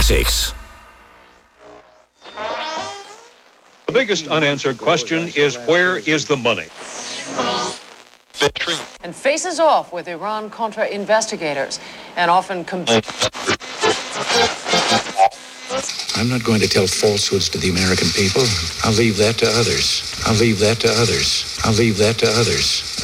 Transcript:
6. The biggest unanswered question is, where is the money? And faces off with Iran-Contra investigators and often I'm not going to tell falsehoods to the American people. I'll leave that to others. I'll leave that to others. I'll leave that to others.